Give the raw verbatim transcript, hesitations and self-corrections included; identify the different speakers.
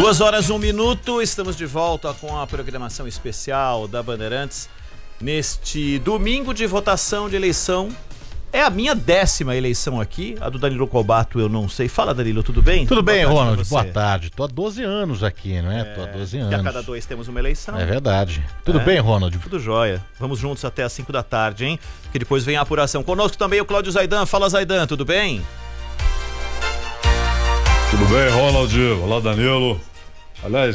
Speaker 1: Duas horas, um minuto, estamos de volta com a programação especial da Bandeirantes neste domingo de votação de eleição. É a minha décima eleição aqui, a do Danilo Cobato eu não sei. Fala, Danilo, tudo bem?
Speaker 2: Tudo bem,
Speaker 1: Boa tarde,
Speaker 2: Ronald, boa tarde. Tô há doze anos aqui, não é?
Speaker 1: É,
Speaker 2: Tô há doze
Speaker 1: e
Speaker 2: anos.
Speaker 1: a cada dois temos uma eleição.
Speaker 2: É verdade. Tudo
Speaker 1: É.
Speaker 2: bem, Ronald?
Speaker 1: Tudo jóia. Vamos juntos até às cinco da tarde, hein? Que depois vem a apuração. Conosco também o Cláudio Zaidan. Fala, Zaidan, tudo bem?
Speaker 3: Tudo bem, Ronald? Olá, Danilo. Aliás,